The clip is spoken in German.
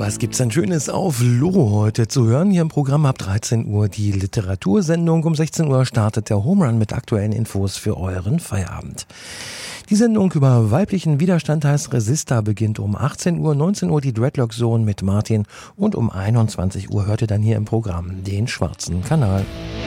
Was gibt's denn Schönes auf Lo heute zu hören? Hier im Programm ab 13 Uhr die Literatursendung. Um 16 Uhr startet der Home Run mit aktuellen Infos für euren Feierabend. Die Sendung über weiblichen Widerstand heißt Resista, beginnt um 18 Uhr, 19 Uhr die Dreadlock Zone mit Martin und um 21 Uhr hört ihr dann hier im Programm den Schwarzen Kanal.